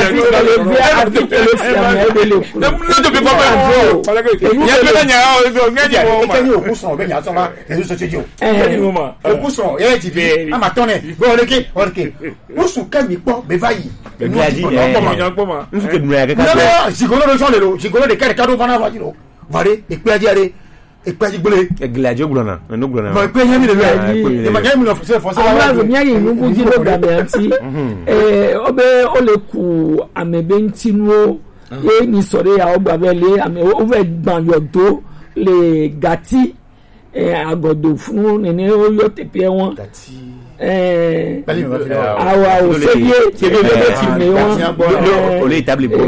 no to be papa nya be nya o so nya nya o ma nya o ku so be nya so ma e so che jo e ni ma o ku so e ti be ama tone go le ke o ke o su ka mi po be vai ni aji nya po ma nsu ke dura ke ka no si go lo so le lo si go de kare ka do fana wa ji lo vare e pe aji are e pe aji gbole e gladio gbona no gbona ma pe nya mi le e ma nya mi no se fo se wa zo nya yi nu ku ji lo ga be anti eh obe o le ku amebe ntinu e ni sore ya ogba be le ame o ve gban yo do le gati eh agodo fun ni o yo tepe won gati eh awa o sebie sebie be ti me won o le table bo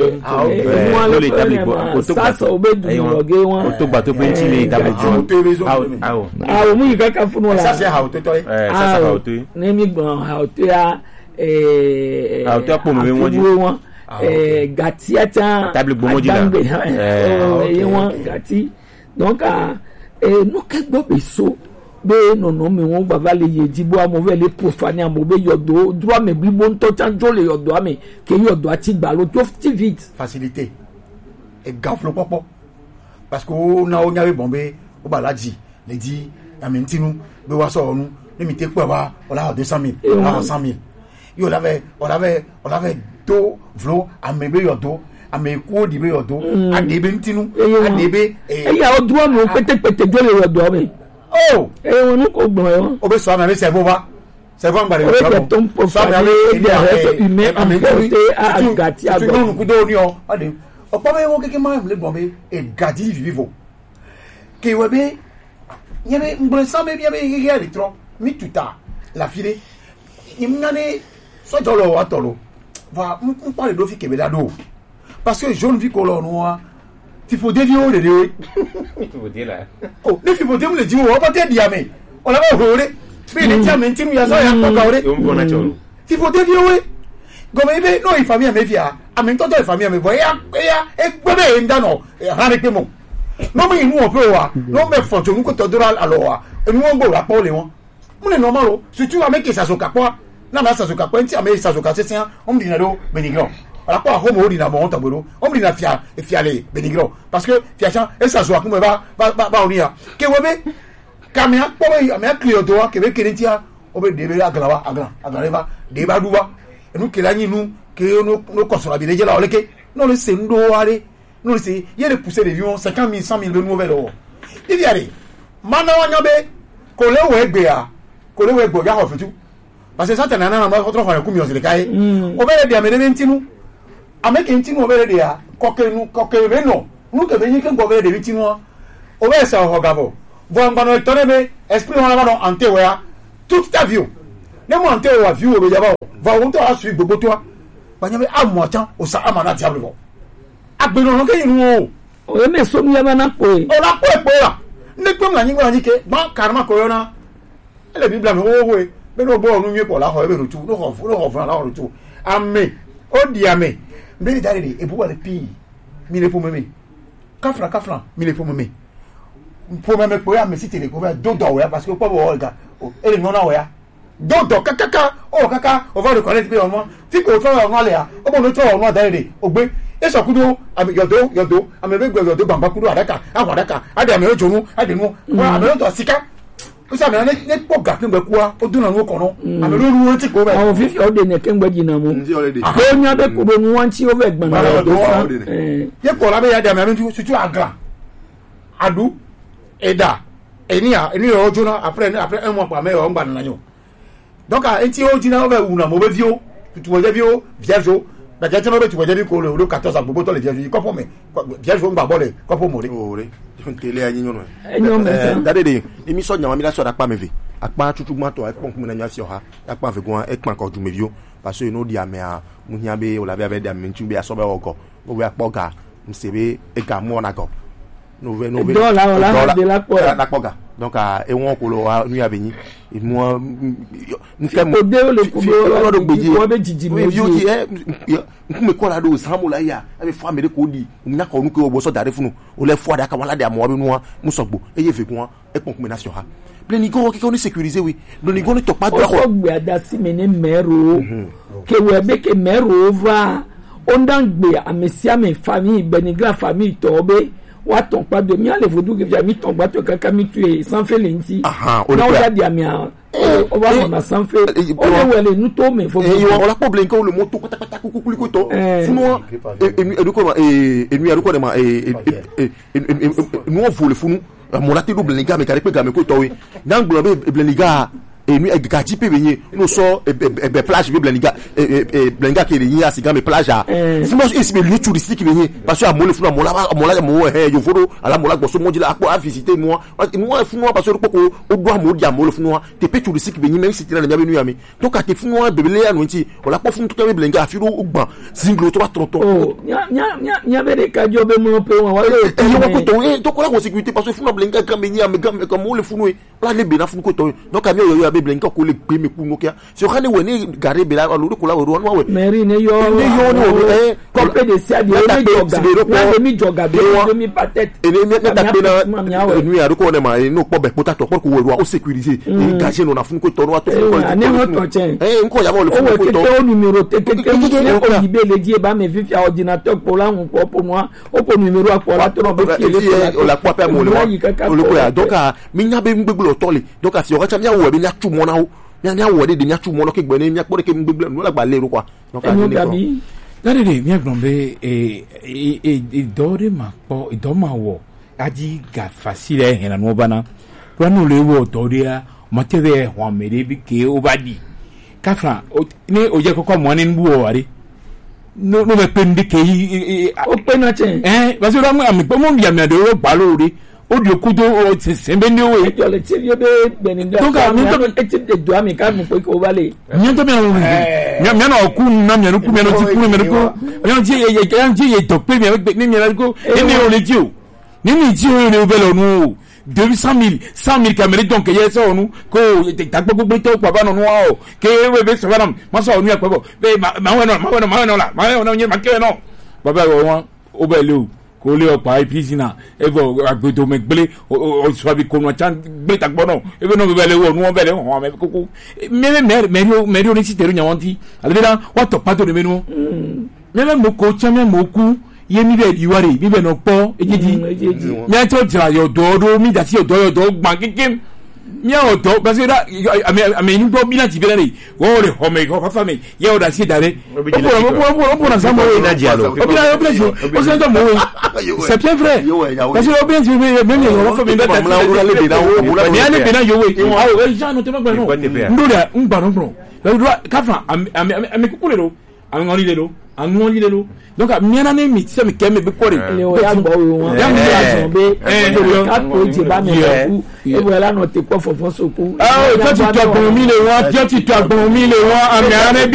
o le table bo o to gba so be du loge won o to gba to pe ti le table bo awo awo mu yi kaka fun wala ça c'est how to to eh ça ça how to ni mi gbon how to ya eh how to po me won ji eh gati ata table bo mo ji la eh won gati donc eh no ke gbo be so be no no mi won baba le ye jibo amo ve le profane amo be yodo droit me bi bon to chanjo le yodo ame ke yodo ati gba lo to vite facilité et gaflo popo parce que o na o nyawe bombe o ba laji le di amentinu be wa so onu le mi te pe wa o la deux cent mille o la cent mille yo l'avait on avait on avait do vlo amebe yodo ame ku di be yodo adebe ntinu adebe e ya o droit me pete pete jo le yodo ame oh e won ko gbon e won o be so ame se bo ba se bo ngba re so so ame e de re humain amete a gati a tu non ku do ni o ade o pa me won keke ma le bon be e gadi vivo ke we be nyebe ngbo sa me bia be ke ke tro mi tuta la file imnane so jolo atolo va on parle do fi kebe la do parce que jaune vie color noir il faut dévier le dévier il faut dire là oh le faut dévier le dit on va pas te dire mais on la va hore bi ni tia menti ya so ya ko ka hore on bona cholo ti fo devie we gobe be no ifamia me via ami to to ifamia me boy ya ya e gbe nda no ha re pe mo no me inu o pe wa no me fo to nko to dura alo wa enu won gbo ra po le won mo le normal o surtout avec ça so kapo na ma ça so kapo nti ame ça so ka tetian on me dina do benigro ala ko ho mo dina bon taboro on me dina fia e fiale benigro parce que fia chan e ça so ko me ba ba ba onia ke we be kamia po be ame clear do ke be kerentia o be de be aglawa agla agla de ba duwa enu ke la nyinu ke no no consola bi de la oleke no le sendo ale no le se ye de pousser des vions cinquante mille cent mille de nouvelles o il y a des mana wanyabe ko le we gbe a ko le we gbo ya ho fitu parce que ça tena na ma otro ho kumi o se kai o be de amene ntinu ameke ntinu o be de ya kokenu kokebe no nu ke be yin ke gbo be de ntinu o be sa ho gabo vo ngano torebe esprit on la va ante we a toute ta vie ne mo ante we vie o be jaba va on to asu gbogbo to banyabe amotan o sa amana diable bo agbero no ke yin o o me so mi ya na po e o la po e po la ne gbom na yin gba yin ke ba karma ko na ele biblia me wo wo e be no bo onu nyepo la ho e be rutu no ho no ho la ho rutu ame o di ame be dare de e bu wa le pi mi le po me kafra kafra mi le po me po me me po ya me si tele ko be do do ya parce que po bo ga ele no na wo ya do do kakaka o kaka o va le connaître pe on ti ko to o le ya o bo no to o no dare de o gbe eso kudo ami yodo yodo ame be gbe yodo gbamba kudo adaka awadaka ade ame ojonu ade nu wa ame to sika o sa me ne ne po ga kengbe kuwa o duna nu ko no ame lo nu ti ko be awon fifi o de ne kengbe jina mo o nya be ko be nu wan ti o be gbon na do fa ye ko la be ya de ame tu sutu agra adu eda enia eni o jona après après un mois pa me o ngba na nyo donc enti o jina o be una mo be vio tu wo je vio vierge ba je tino be tu wo je bi ko le quatorze agbo to le vierge ko po me vierge ngba bo le ko po mo re o re tele anyi nyono enyo mesa dade de emi so nyama mi la so da pa me ve apa tutu gban to e pon kun na nya si oha apa ve gon e pan ko du me vio parce que no di ame a mu hia be o la be be de ame ntu be aso be ogo o we apoga msebe e ga mo na go no ve no ve do la la de la po na poga donc a e won ko lo wa nu ya be yin e mo nfe mo de o le ku do do gbeji o be jiji mo yo ti e nkume ko la do samu la ya e be fo amere ko di nya ko nu ko ogbo so dare funu o le fo ada ka wala de amo be nu mu sogbo e ye fe kun e pon kume na si oha plenigo ki ko ni sécuriser we plenigo ni to pa do ko gbe ada si me ne mero ke we be ke mero va ondan gbe amesia me famille benigra famille to be wa ton pa de mi ale vodu ke mi ton ba to kaka mi tu e sans fait lenti aha o na o dia mi o va na sans fait o le wele nu to me fo e o la problem ko le moto ko takata ku ku ku to funu e du ko e e nu ya du ko de ma e e nu o vo le funu mo la te do blelinga me kare pe ga me ko to we dan gbo be blelinga e nu e ga ti pe be yin no so e be plage be blelinga e blelinga ke yin asiga me plage a funu e si be lieu touristique be yin parce que a mo le funu mo la mo la mo he yo foro ala mo la gbo so mo di la ko a visiter moi moi funu parce que ko o do mo dia mo le funu te pe touristique be yin même si ti na nya be nu ya mi to ka te funu be be le anu nti o la ko funu to be blelinga afiro ugban singlo to ba tonton oh nya nya nya nya be de ka jo be mo pe wa wa e yo ko to e to ko la ko sécurité parce que funu blelinga kan be yin am gam kan mo le funu la le be na funu ko to donc ami yo yo be blelinga ko le pe me ku no kia so khane we ni gare be la lo ko la ro no we meri ne yo ne yo no e ko pe de sia di e joga na mi joga be mi patet e ne ne ta pe na e nu ya ro ko ne ma e no po be pota to ko we ro o sécuriser e gage no na funu ko to no to ko ne ho to chen e nko ya mo le funu ko to o numero te ke ke ko di be le die ba me fifi ordinateur pour la on ko mo o ko numero a ko la to no be fi le o la po pe mo le o le ko ya donc a mi nya be ngbegbo to le donc a si o ka cha mi awo be nya tu mo na o nya nya wo de de nya tu mo lo ke gbe ni nya po de ke ngbegbo no la gba le ro kwa donc a ni ko dare de mi agbonbe e e e dore ma po e do ma wo aji ga facile he na no bana ro no le wo dore a mo te be ho mere bi ke o ba di kafra ni o je koko mo ni nbu o ari no no be pe ndi ke o pe na chen eh ba se ro mo ami pe mo bi ami ade ro gba lori o di okudo o se be ni o e yo le ti yo be beninga donc a mi to e ti de do ami ka mo pe ko ba le mi to me o mi mi na oku na mi ku mi no ti ku mi ko mi ti ye ye kan ti ye to pe mi ni mi na ko e ni o le ti o ni mi ti o le o be lo nu deux cent mille cent mille caméras donc il y a ça on ko ta gbogbo to pa ba no o ke we be so banam ma so onu apo be ma ma no ma no ma no la ma no nyi ma ke no baba won o be le o ko le opa ipizina evo agbedo me gbele o so bi ko no chan gbe ta gbono e be no be le wo nu be le ho me koko me me me me ri oni siteru nyawanti alebeda wa to pato de menu me me mo ko cha me mo ku ye mi be diware mi be no po ejiji me to jira yo do do mi da ti yo do yo do gban keke mi o do ba se da ame ame ni do bi na ti be re wo re ho me ko fa me ye o da si dare o bo o bo na sa mo we na dialo o bi na o bi na o se ndo mo we c'est bien vrai parce que o bien tu me me o fa me da ta ni ale be na yo we o e ja no te ma gba no ndo da un ba no bro ka fa ame ame ku le do ame ngoni le do anu li le do donc miana ne mi se mi keme be kore le o ya gbo won ya mi ya so be ka ko je ba me ku e bo la no te ko fofo so ku ah o ti to agbon mi le won ti ti to agbon mi le won ami ara